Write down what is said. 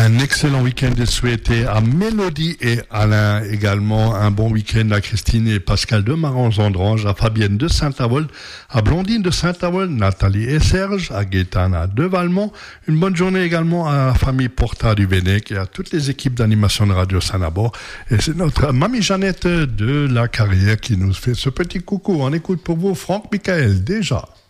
Un excellent week-end de souhaité à Mélodie et Alain. Également un bon week-end à Christine et Pascal de Marange-Andrange, à Fabienne de Saint-Avold, à Blondine de Saint-Avold, Nathalie et Serge, à Gaétana de Valmont. Une bonne journée également à la famille Porta du Vennec et à toutes les équipes d'animation de Radio Sanabor. Et c'est notre mamie Jeannette de la Carrière qui nous fait ce petit coucou. On écoute pour vous Franck Michael déjà.